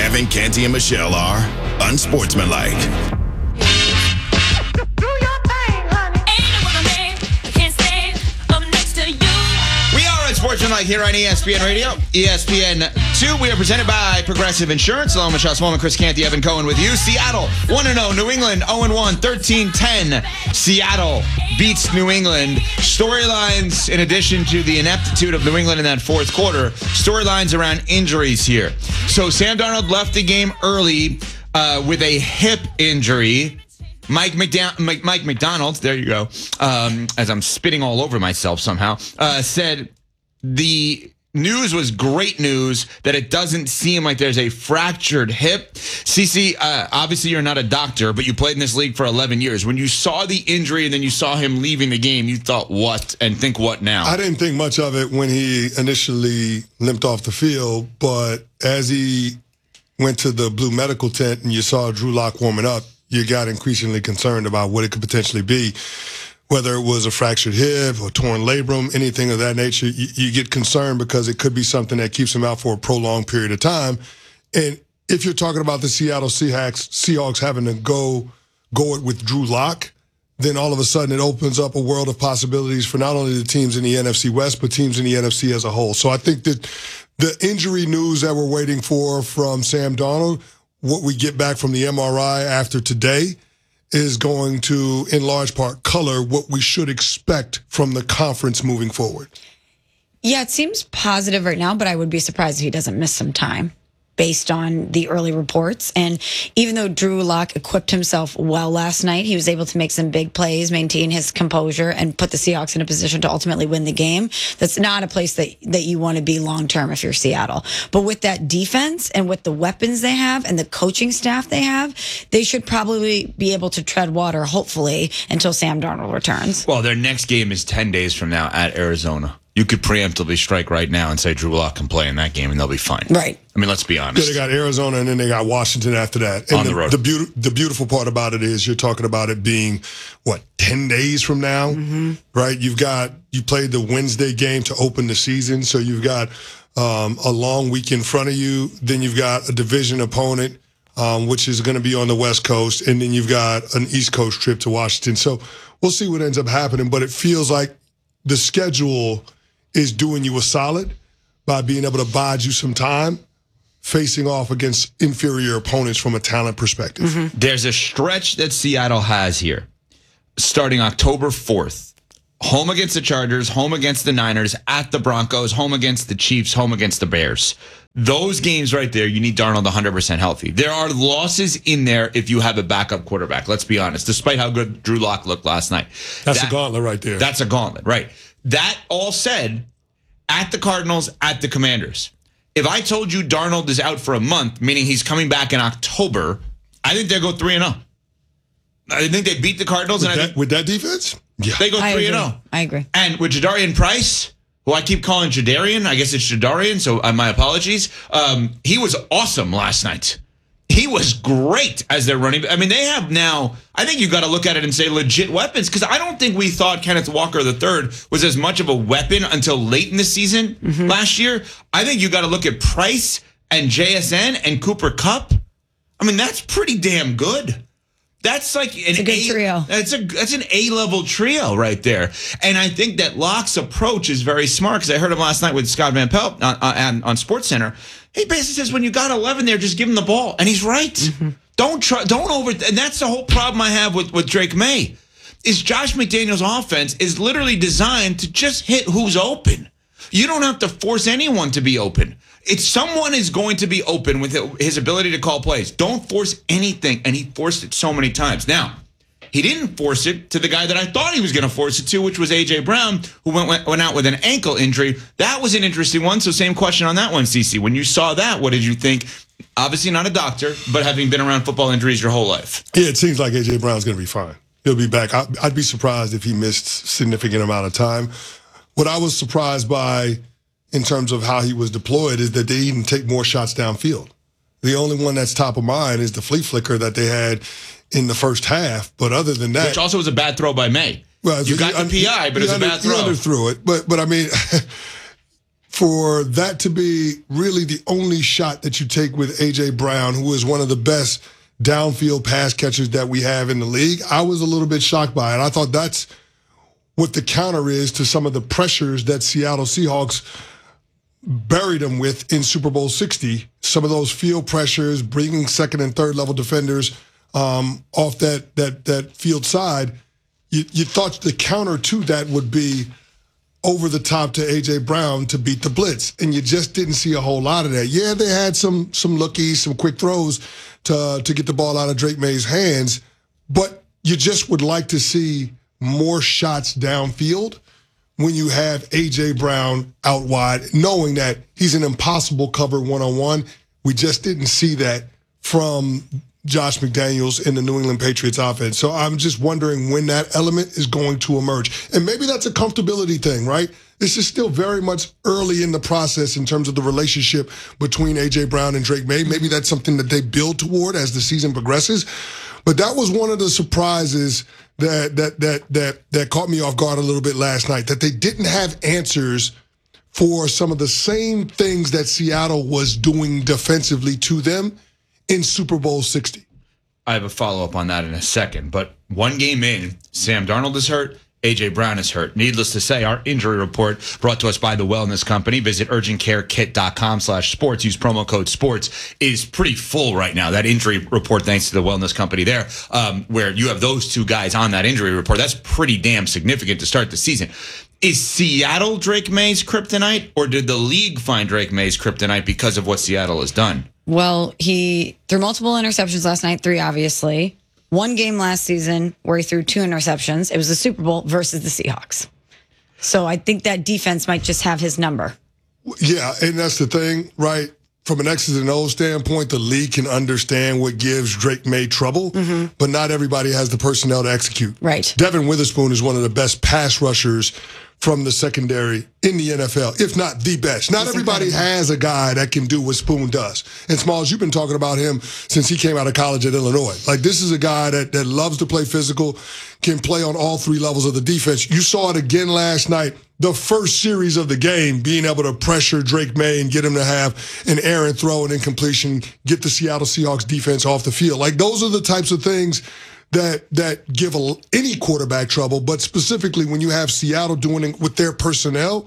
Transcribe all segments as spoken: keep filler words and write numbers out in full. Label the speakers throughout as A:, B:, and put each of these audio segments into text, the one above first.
A: Kevin, Canty, and Michelle are unsportsmanlike.
B: Sportsmanlike here on E S P N Radio, E S P N two. We are presented by Progressive Insurance. Hello, Michelle Swolman, Chris Canty, Evan Cohen with you. Seattle one and oh, New England oh and one, thirteen ten. Seattle beats New England. Storylines, in addition to the ineptitude of New England in that fourth quarter, storylines around injuries here. So Sam Darnold left the game early uh, with a hip injury. Mike McDa- Mike, Mike McDonald, there you go, um, as I'm spitting all over myself somehow, uh, said the news was great news that it doesn't seem like there's a fractured hip. Cece, uh, obviously you're not a doctor, but you played in this league for eleven years. When you saw the injury and then you saw him leaving the game, you thought what and think what now?
C: I didn't think much of it when he initially limped off the field, but as he went to the blue medical tent and you saw Drew Lock warming up, you got increasingly concerned about what it could potentially be. Whether it was a fractured hip or torn labrum, anything of that nature, you, you get concerned because it could be something that keeps him out for a prolonged period of time. And if you're talking about the Seattle Seahawks, Seahawks having to go go it with Drew Lock, then all of a sudden it opens up a world of possibilities for not only the teams in the N F C West, but teams in the N F C as a whole. So I think that the injury news that we're waiting for from Sam Darnold, what we get back from the M R I after today, is going to, in large part, color what we should expect from the conference moving forward.
D: Yeah, it seems positive right now, but I would be surprised if he doesn't miss some time based on the early reports. And even though Drew Lock equipped himself well last night, he was able to make some big plays, maintain his composure, and put the Seahawks in a position to ultimately win the game. That's not a place that, that you want to be long-term if you're Seattle. But with that defense and with the weapons they have and the coaching staff they have, they should probably be able to tread water, hopefully, until Sam Darnold returns.
B: Well, their next game is ten days from now at Arizona. You could preemptively strike right now and say Drew Lock can play in that game and they'll be fine.
D: Right.
B: I mean, let's be honest.
C: Yeah, they got Arizona and then they got Washington after that. And
B: on the,
C: the
B: road.
C: The, be- the beautiful part about it is you're talking about it being, what, ten days from now, mm-hmm. right? You've got, you played the Wednesday game to open the season, so you've got um, a long week in front of you. Then you've got a division opponent, um, which is going to be on the West Coast, and then you've got an East Coast trip to Washington. So we'll see what ends up happening, but it feels like the schedule is doing you a solid by being able to bide you some time facing off against inferior opponents from a talent perspective.
B: Mm-hmm. There's a stretch that Seattle has here starting October fourth. Home against the Chargers, home against the Niners, at the Broncos, home against the Chiefs, home against the Bears. Those games right there, you need Darnold one hundred percent healthy. There are losses in there if you have a backup quarterback. Let's be honest, despite how good Drew Lock looked last night.
C: That's
B: that,
C: a gauntlet right there.
B: That's a gauntlet, right. That all said, at the Cardinals, at the Commanders, if I told you Darnold is out for a month, meaning he's coming back in October, I think they go three and oh. I think they beat the Cardinals.
C: With,
B: and I
C: that,
B: think
C: with that defense?
B: Yeah. They go three and oh.
D: I agree.
B: And with Jadarian Price, who I keep calling Jadarian, I guess it's Jadarian, so uh, my apologies. Um, he was awesome last night. He was great as their running back. I mean, they have now, I think you got to look at it and say legit weapons, because I don't think we thought Kenneth Walker the third was as much of a weapon until late in the season mm-hmm. last year. I think you got to look at Price and J S N and Cooper Kupp. I mean, that's pretty damn good. That's like an
D: it's a good
B: a,
D: trio.
B: That's a that's an A-level trio right there. And I think that Locke's approach is very smart, because I heard him last night with Scott Van Pelt on, on, on SportsCenter. He basically says, when you got eleven there, just give him the ball. And he's right. Mm-hmm. Don't try, don't over. And that's the whole problem I have with, with Drake May, is Josh McDaniels' offense is literally designed to just hit who's open. You don't have to force anyone to be open. It's someone is going to be open with his ability to call plays. Don't force anything. And he forced it so many times. Now, he didn't force it to the guy that I thought he was going to force it to, which was A J Brown, who went, went out with an ankle injury. That was an interesting one. So same question on that one, Cece. When you saw that, what did you think? Obviously not a doctor, but having been around football injuries your whole life.
C: Yeah, it seems like A J Brown's going to be fine. He'll be back. I'd be surprised if he missed significant amount of time. What I was surprised by in terms of how he was deployed is that they didn't take more shots downfield. The only one that's top of mind is the flea flicker that they had in the first half. But other than that,
B: which also was a bad throw by May. Well, you got the P I, but it was a bad throw.
C: He underthrew it. But, but I mean, for that to be really the only shot that you take with A J. Brown, who is one of the best downfield pass catchers that we have in the league, I was a little bit shocked by it. I thought that's what the counter is to some of the pressures that Seattle Seahawks buried them with in Super Bowl sixty. Some of those field pressures, bringing second and third level defenders um, off that that that field side. You, you thought the counter to that would be over the top to A J. Brown to beat the blitz, and you just didn't see a whole lot of that. Yeah, they had some some lookies, some quick throws to to get the ball out of Drake May's hands, but you just would like to see more shots downfield when you have A J. Brown out wide, knowing that he's an impossible cover one-on-one. We just didn't see that from Josh McDaniels in the New England Patriots offense. So I'm just wondering when that element is going to emerge. And maybe that's a comfortability thing, right? This is still very much early in the process in terms of the relationship between A J. Brown and Drake May. Maybe that's something that they build toward as the season progresses. But that was one of the surprises that that that that that caught me off guard a little bit last night, that they didn't have answers for some of the same things that Seattle was doing defensively to them in Super Bowl sixty.
B: I have a follow-up on that in a second, but one game in, Sam Darnold is hurt, A J. Brown is hurt. Needless to say, our injury report brought to us by the Wellness Company. Visit urgent care kit dot com slash sports. Use promo code SPORTS. Is pretty full right now, that injury report, thanks to the Wellness Company there, um, where you have those two guys on that injury report. That's pretty damn significant to start the season. Is Seattle Drake May's kryptonite, or did the league find Drake May's kryptonite because of what Seattle has done?
D: Well, he threw multiple interceptions last night, three obviously. One game last season where he threw two interceptions. It was the Super Bowl versus the Seahawks. So I think that defense might just have his number.
C: Yeah, and that's the thing, right? From an X's and O's standpoint, the league can understand what gives Drake May trouble, mm-hmm. but not everybody has the personnel to execute.
D: Right.
C: Devin Witherspoon is one of the best pass rushers from the secondary in the N F L, if not the best. Not He's everybody incredible. has a guy that can do what Spoon does. And Smalls, you've been talking about him since he came out of college at Illinois. Like, this is a guy that, that loves to play physical, can play on all three levels of the defense. You saw it again last night, the first series of the game, being able to pressure Drake May and get him to have an errant throw and incompletion, get the Seattle Seahawks defense off the field. Like, those are the types of things that that give a, any quarterback trouble, but specifically when you have Seattle doing it with their personnel,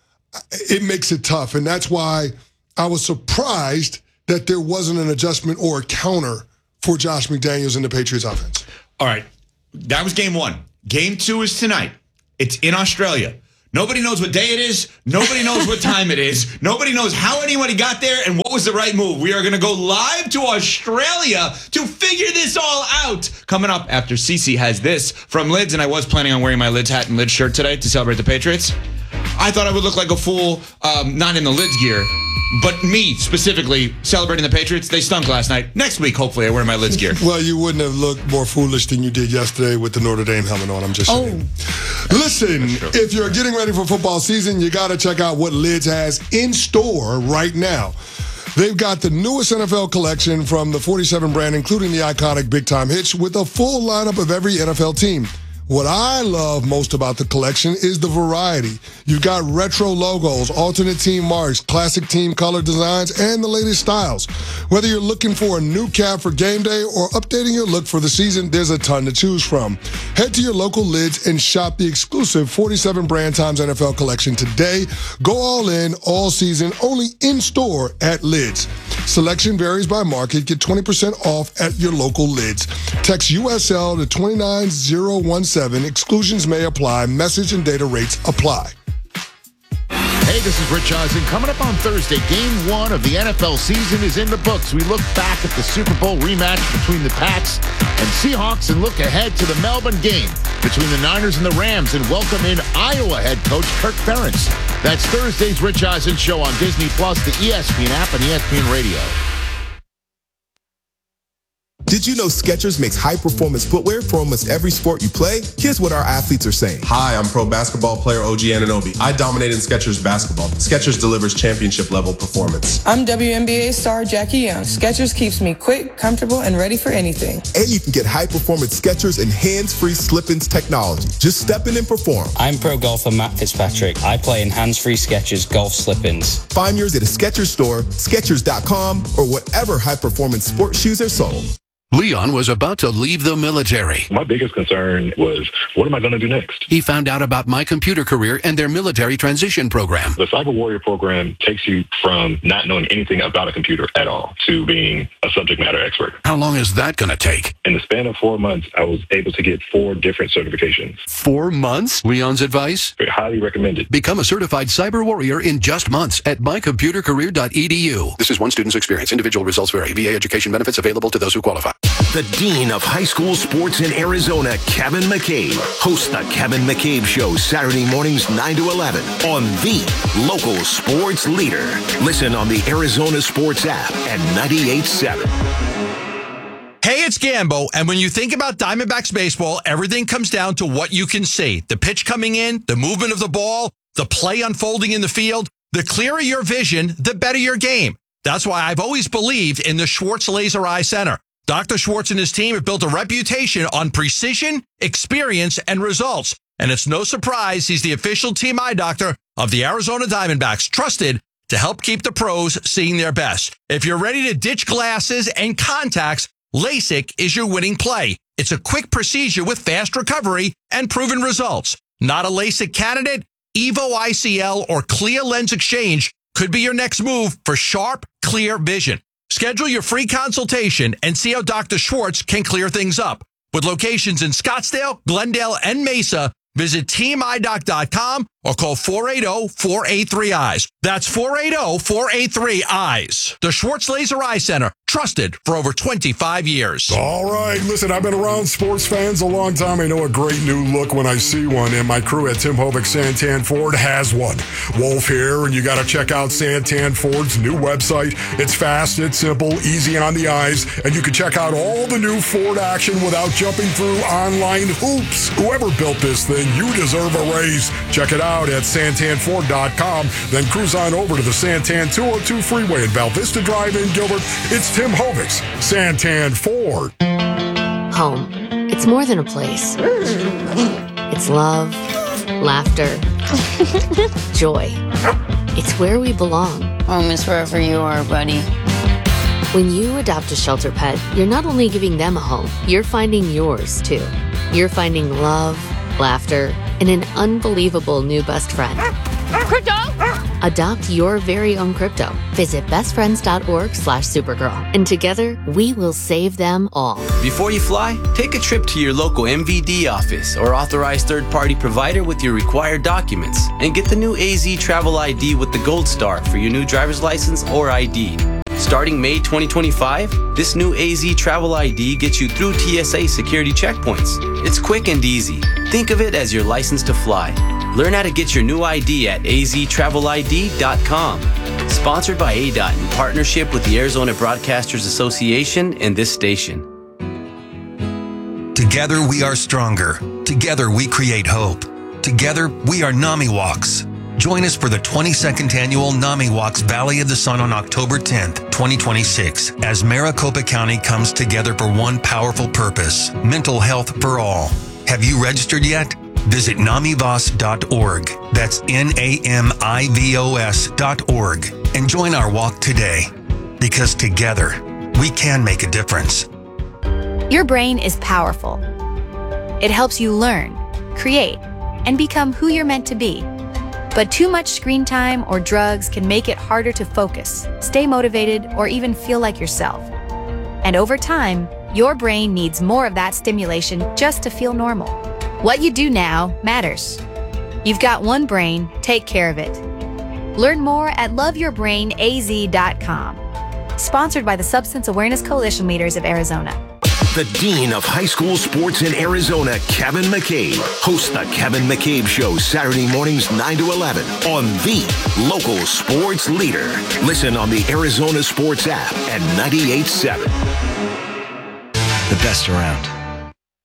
C: it makes it tough. And that's why I was surprised that there wasn't an adjustment or a counter for Josh McDaniels in the Patriots offense.
B: All right, that was game one. Game two is tonight. It's in Australia. Nobody knows what day it is. Nobody knows what time it is. Nobody knows how anybody got there and what was the right move. We are going to go live to Australia to figure this all out. Coming up after Cece has this from Lids, and I was planning on wearing my Lids hat and Lids shirt today to celebrate the Patriots. I thought I would look like a fool, um, not in the Lids gear, but me specifically celebrating the Patriots. They stunk last night. Next week, hopefully, I wear my Lids gear.
C: Well, you wouldn't have looked more foolish than you did yesterday with the Notre Dame helmet on. I'm just
D: oh.
C: saying. Listen, if you're getting ready for football season, you got to check out what Lids has in store right now. They've got the newest N F L collection from the forty-seven brand, including the iconic Big Time Hitch, with a full lineup of every N F L team. What I love most about the collection is the variety. You've got retro logos, alternate team marks, classic team color designs, and the latest styles. Whether you're looking for a new cap for game day or updating your look for the season, there's a ton to choose from. Head to your local Lids and shop the exclusive forty-seven brand times N F L collection today. Go all in, all season, only in store at Lids. Selection varies by market. Get twenty percent off at your local Lids. Text U S L to two nine zero one seven. Exclusions may apply. Message and data rates apply.
E: Hey, this is Rich Eisen. Coming up on Thursday, game one of the N F L season is in the books. We look back at the Super Bowl rematch between the Pats and Seahawks and look ahead to the Melbourne game between the Niners and the Rams and welcome in Iowa head coach Kirk Ferentz. That's Thursday's Rich Eisen show on Disney Plus, the E S P N app, and E S P N Radio.
F: Did you know Skechers makes high-performance footwear for almost every sport you play? Here's what our athletes are saying.
G: Hi, I'm pro basketball player O G Anunoby. I dominate in Skechers basketball. Skechers delivers championship-level performance.
H: I'm W N B A star Jackie Young. Skechers keeps me quick, comfortable, and ready for anything.
F: And you can get high-performance Skechers and hands-free slip-ins technology. Just step in and perform.
I: I'm pro golfer Matt Fitzpatrick. I play in hands-free Skechers golf slip-ins.
F: Find yours at a Skechers store, Skechers dot com, or whatever high-performance sports shoes are sold.
J: Leon was about to leave the military.
K: My biggest concern was, what am I going to do next?
J: He found out about My Computer Career and their military transition program.
K: The Cyber Warrior program takes you from not knowing anything about a computer at all to being a subject matter expert.
J: How long is that going to take?
K: In the span of four months, I was able to get four different certifications.
J: Four months? Leon's advice?
K: Very highly recommended.
J: Become a certified cyber warrior in just months at my computer career dot e d u. This is one student's experience. Individual results vary. V A education benefits available to those who qualify.
L: The Dean of High School Sports in Arizona, Kevin McCabe, hosts the Kevin McCabe Show Saturday mornings nine to eleven on the local sports leader. Listen on the Arizona Sports app at ninety-eight point seven.
M: Hey, it's Gambo, and when you think about Diamondbacks baseball, everything comes down to what you can see. The pitch coming in, the movement of the ball, the play unfolding in the field. The clearer your vision, the better your game. That's why I've always believed in the Schwartz Laser Eye Center. Doctor Schwartz and his team have built a reputation on precision, experience, and results. And it's no surprise he's the official team eye doctor of the Arizona Diamondbacks, trusted to help keep the pros seeing their best. If you're ready to ditch glasses and contacts, LASIK is your winning play. It's a quick procedure with fast recovery and proven results. Not a LASIK candidate? Evo I C L or Clear Lens Exchange could be your next move for sharp, clear vision. Schedule your free consultation and see how Doctor Schwartz can clear things up. With locations in Scottsdale, Glendale, and Mesa, visit team eye doc dot com or call four eight zero, four eight three, eyes. That's four eight zero, four eight three, eyes. The Schwartz Laser Eye Center, trusted for over twenty-five years.
N: All right, listen, I've been around sports fans a long time. I know a great new look when I see one, and my crew at Tim Hovick Santan Ford has one. Wolf here, and you got to check out Santan Ford's new website. It's fast, it's simple, easy on the eyes, and you can check out all the new Ford action without jumping through online hoops. Whoever built this thing, you deserve a raise. Check it out at santan ford dot com, then cruise on over to the Santan two oh two freeway in Val Vista Drive in Gilbert. It's Tim Hovick's Santan Ford.
O: Home. It's more than a place. It's love, laughter, joy. It's where we belong.
P: Home is wherever you are, buddy.
O: When you adopt a shelter pet, you're not only giving them a home, you're finding yours too. You're finding love, laughter, and an unbelievable new best friend.
P: Crypto!
O: Adopt your very own crypto. Visit bestfriends.org slash supergirl. And together, we will save them all.
Q: Before you fly, take a trip to your local M V D office or authorized third-party provider with your required documents and get the new A Z Travel I D with the Gold Star for your new driver's license or I D. Starting May twenty twenty-five, this new A Z Travel I D gets you through T S A security checkpoints. It's quick and easy. Think of it as your license to fly. Learn how to get your new I D at a z travel I D dot com. Sponsored by A D O T in partnership with the Arizona Broadcasters Association and this station.
R: Together we are stronger. Together we create hope. Together we are NAMI Walks. Join us for the twenty-second annual NAMI Walks Valley of the Sun on October tenth, twenty twenty-six, as Maricopa County comes together for one powerful purpose: mental health for all. Have you registered yet? Visit namivos dot org. That's N A M I V O S dot org. And join our walk today. Because together, we can make a difference.
S: Your brain is powerful. It helps you learn, create, and become who you're meant to be. But too much screen time or drugs can make it harder to focus, stay motivated, or even feel like yourself. And over time, your brain needs more of that stimulation just to feel normal. What you do now matters. You've got one brain, take care of it. Learn more at love your brain A Z dot com. Sponsored by the Substance Awareness Coalition Leaders of Arizona.
L: The Dean of High School Sports in Arizona, Kevin McCabe, hosts the Kevin McCabe Show Saturday mornings nine to eleven on the local sports leader. Listen on the Arizona Sports app at ninety-eight point seven.
T: the best around.